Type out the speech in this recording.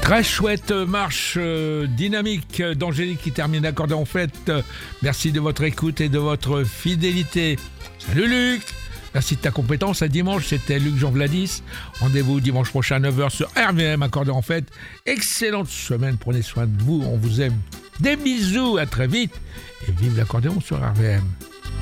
Très chouette marche dynamique d'Angélique qui termine l'accordéon en fête. Merci de votre écoute et de votre fidélité. Salut Luc. Merci de ta compétence. À dimanche, c'était Luc Jean Vladis. Rendez-vous dimanche prochain à 9h sur RVM Accordéon en fête. Excellente semaine. Prenez soin de vous. On vous aime. Des bisous. À très vite. Et vive l'accordéon sur RVM.